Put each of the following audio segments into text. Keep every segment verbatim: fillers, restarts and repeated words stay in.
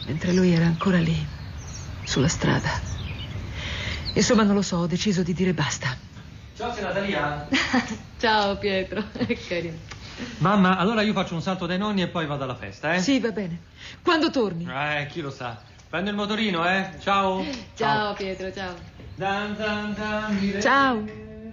mentre lui era ancora lì, sulla strada. Insomma, non lo so, ho deciso di dire basta. Ciao, sei Natalia. Ciao Pietro, è carino. Mamma, allora io faccio un salto dai nonni e poi vado alla festa, eh? Sì, va bene. Quando torni? Eh, chi lo sa. Prendo il motorino, eh? Ciao. Ciao, ciao Pietro, ciao. Dan, dan, dan, dire... Ciao.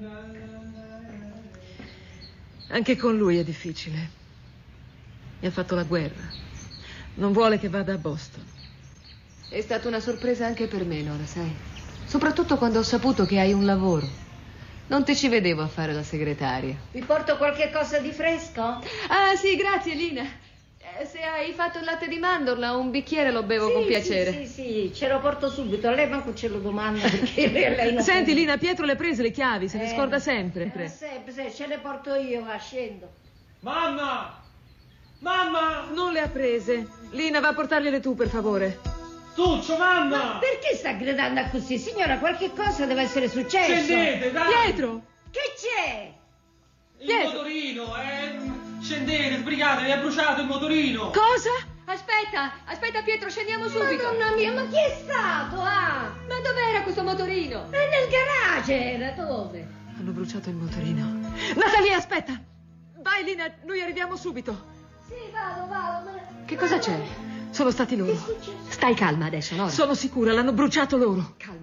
Anche con lui è difficile. Mi ha fatto la guerra. Non vuole che vada a Boston. È stata una sorpresa anche per me, Nora, sai? Soprattutto quando ho saputo che hai un lavoro. Non ti ci vedevo a fare la segretaria. Vi porto qualche cosa di fresco? Ah, sì, grazie, Lina. Eh, se hai fatto il latte di mandorla, un bicchiere lo bevo sì, con piacere. Sì, sì, sì, ce lo porto subito. A lei manco ce lo domanda perché lei non... Senti, Lina, Pietro le ha prese le chiavi, se eh, le scorda sempre. Eh, sempre, se ce le porto io, va, scendo. Mamma! Mamma! Non le ha prese. Lina, va a portargliele tu, per favore. Tuccio, mamma! Ma perché sta gridando così? Signora, qualche cosa deve essere successo. Scendete, dai! Pietro! Che c'è? Il Pietro. motorino, eh! Scendete, sbrigatevi, è bruciato il motorino! Cosa? Aspetta, aspetta Pietro, scendiamo subito. Madonna mia, ma chi è stato? Ah, Ma dov'era questo motorino? è nel garage, era dove? Hanno bruciato il motorino. Natalia, aspetta! Vai, Lina, noi arriviamo subito. Sì, vado, vado. Ma... Che cosa c'è? Sono stati loro. Che è successo? Stai calma adesso, Nora. Sono sicura, l'hanno bruciato loro. Calma.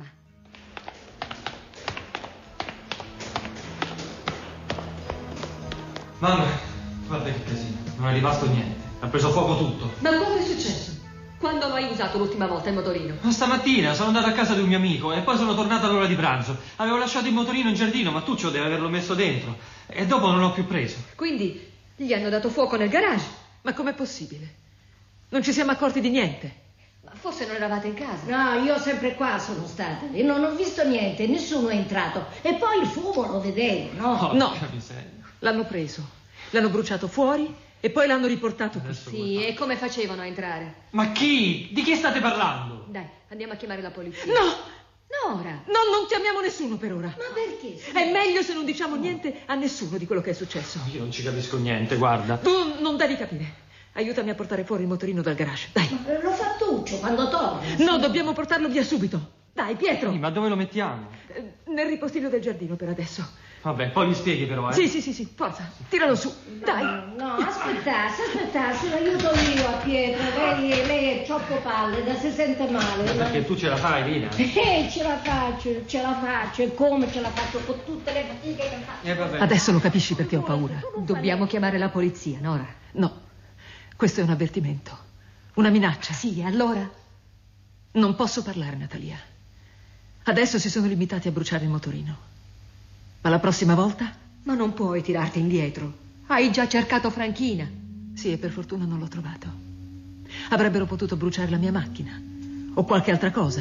Mamma, guarda che casino, non è rimasto niente. Ha preso fuoco tutto. Ma cosa è successo? Quando lo hai usato l'ultima volta il motorino? Ma stamattina sono andato a casa di un mio amico e poi sono tornato all'ora di pranzo. Avevo lasciato il motorino in giardino, ma Tuccio deve averlo messo dentro. E dopo non l'ho più preso. Quindi gli hanno dato fuoco nel garage? Ma com'è possibile? Non ci siamo accorti di niente. Ma forse non eravate in casa? No, io sempre qua sono stata e non ho visto niente, nessuno è entrato. E poi il fumo lo vedevo, no? No. Porca miseria. L'hanno preso, l'hanno bruciato fuori e poi l'hanno riportato qui. Adesso Sì, e come facevano a entrare? Ma chi? Di chi state parlando? Dai, andiamo a chiamare la polizia. No! Nora! No, non chiamiamo nessuno per ora. Ma perché? Sì. È meglio se non diciamo niente a nessuno di quello che è successo. Io non ci capisco niente, guarda. Tu non devi capire. Aiutami a portare fuori il motorino dal garage, dai. Ma lo fa Tuccio quando torna. No, dobbiamo portarlo via subito. Dai, Pietro. Sì, ma dove lo mettiamo? Eh, Nel ripostiglio del giardino per adesso. Vabbè, poi mi spieghi però, eh. Sì, sì, sì, sì, forza. Tiralo su. Dai. No, no, aspettate, aspettate, l'aiuto io a Pietro. Lei, lei è troppo pallida, si sente male. Perché tu ce la fai, Lina? Eh, ce la faccio, ce la faccio. E come ce la faccio con tutte le fatiche che faccio? Eh, vabbè. Adesso lo capisci perché ho paura. Dobbiamo chiamare la polizia, Nora. No, questo è un avvertimento. Una minaccia. Sì, e allora? Non posso parlare, Natalia. Adesso si sono limitati a bruciare il motorino. Ma la prossima volta? Ma non puoi tirarti indietro. Hai già cercato Franchina. Sì, e per fortuna non l'ho trovato. Avrebbero potuto bruciare la mia macchina o qualche altra cosa.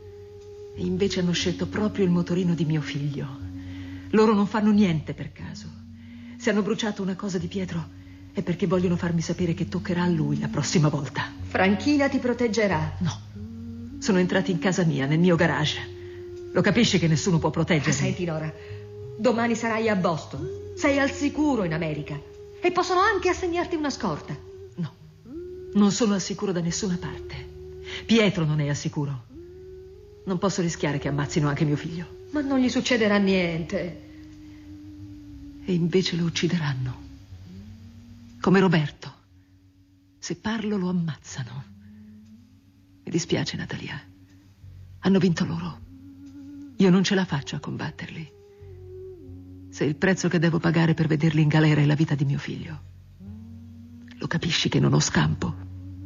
E invece hanno scelto proprio il motorino di mio figlio. Loro non fanno niente per caso. Se hanno bruciato una cosa di Pietro è perché vogliono farmi sapere che toccherà a lui la prossima volta. Franchina ti proteggerà. No, sono entrati in casa mia, nel mio garage. Lo capisci che nessuno può proteggermi? Ah, senti, Nora, domani sarai a Boston. Sei al sicuro in America. E possono anche assegnarti una scorta. No, non sono al sicuro da nessuna parte. Pietro non è al sicuro. Non posso rischiare che ammazzino anche mio figlio. Ma non gli succederà niente. E invece lo uccideranno. Come Roberto. Se parlo lo ammazzano. Mi dispiace, Natalia. Hanno vinto loro. Io non ce la faccio a combatterli. Se il prezzo che devo pagare per vederli in galera è la vita di mio figlio, lo capisci che non ho scampo?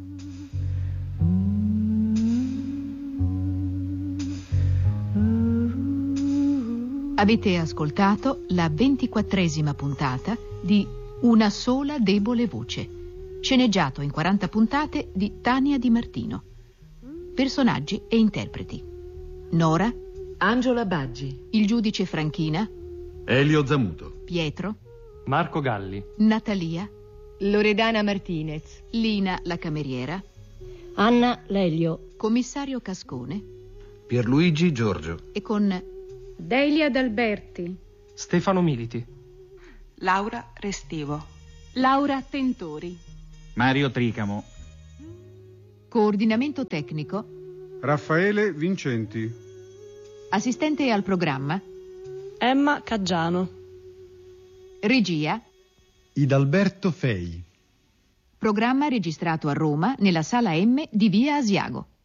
Avete ascoltato la ventiquattresima puntata di Una sola debole voce, sceneggiato in quaranta puntate di Tania Di Martino. Personaggi e interpreti: Nora, Angela Baggi, il giudice Franchina, Elio Zamuto, Pietro, Marco Galli, Natalia, Loredana Martinez, Lina la cameriera, Anna Lelio, commissario Cascone Pierluigi Giorgio, e con Delia D'Alberti, Stefano Militi, Laura Restivo, Laura Tentori. Mario Tricamo. Coordinamento tecnico Raffaele Vincenti. Assistente al programma Emma Caggiano. Regia Idalberto Fei. Programma registrato a Roma nella Sala M di Via Asiago.